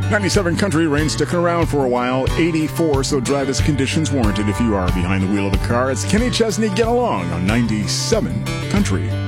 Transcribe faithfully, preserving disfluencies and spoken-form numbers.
ninety-seven Country rain sticking around for a while. eighty-four, so drive as conditions warranted if you are behind the wheel of a car. It's Kenny Chesney. Get along on ninety-seven Country.